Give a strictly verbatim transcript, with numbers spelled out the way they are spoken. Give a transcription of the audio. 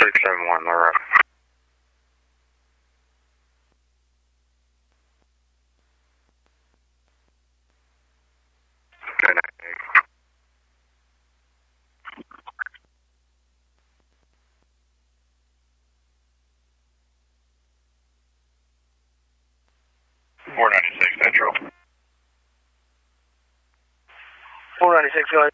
six seven one, Laura. Good night. four ninety-six Central. four ninety-six, go ahead.